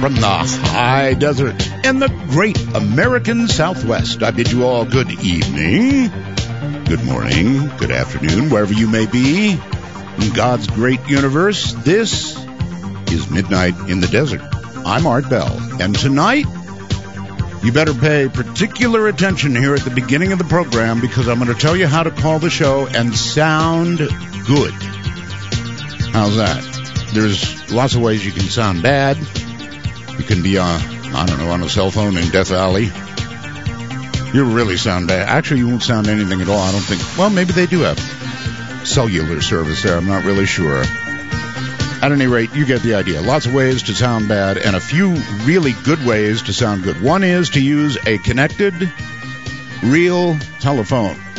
from the high desert in the great American Southwest. I bid you all good evening, good morning, good afternoon, wherever you may be in God's great universe. This is Midnight in the Desert. I'm Art Bell, and tonight you better pay particular attention here at the beginning of the program, because I'm going to tell you how to call the show and sound good. How's that? There's lots of ways you can sound bad. You can be on a cell phone in Death Valley. You really sound bad. Actually, you won't sound anything at all, I don't think. Well, maybe they do have cellular service there. I'm not really sure. At any rate, you get the idea. Lots of ways to sound bad, and a few really good ways to sound good. One is to use a connected, real telephone.